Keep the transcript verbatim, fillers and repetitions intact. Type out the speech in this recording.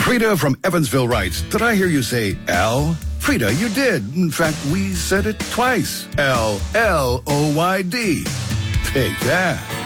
Frida from Evansville writes, did I hear you say L? Frida, you did. In fact, we said it twice. L L O Y D. Take that.